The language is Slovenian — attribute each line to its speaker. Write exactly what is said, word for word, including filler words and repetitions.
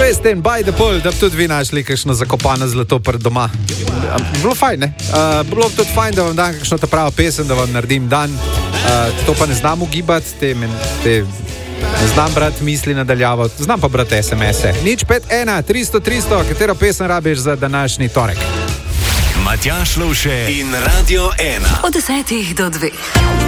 Speaker 1: Veste, in by the pool, da bi tudi vi našli kakšno zakopano zlato pred doma. Bilo fajn, ne? Uh, bilo tudi fajn, da vam dam kakšno ta pravo pesem, da vam naredim dan. Uh, to pa ne znam ugibati, te, te, ne znam brati misli nadaljavo, znam pa brati es em es-e. Nič pet ena tristo tristo, katero pesem rabiš za današnji torek?
Speaker 2: Matjaž Lovše in Radio ena.
Speaker 3: Od desetih do dveh.